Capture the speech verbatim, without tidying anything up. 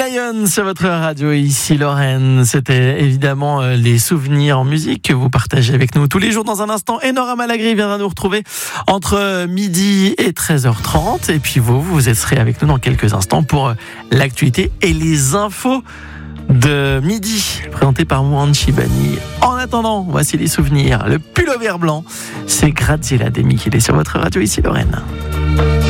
Lion sur votre radio, ici Lorraine. C'était évidemment les souvenirs en musique que vous partagez avec nous tous les jours. Dans un instant, Enora Malagri viendra nous retrouver entre midi et treize heures trente. Et puis vous, vous serez avec nous dans quelques instants pour l'actualité et les infos de midi, présenté par Mouhan Chibani. En attendant, voici les souvenirs. Le pull-over blanc, c'est Graziella Demi qui est sur votre radio, ici Lorraine.